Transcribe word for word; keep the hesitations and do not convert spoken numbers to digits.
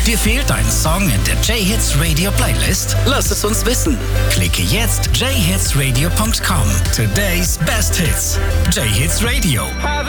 Dir fehlt ein Song in der J-Hits Radio Playlist? Lass es uns wissen. Klicke jetzt j hits radio punkt com. Today's Best Hits. J-Hits Radio.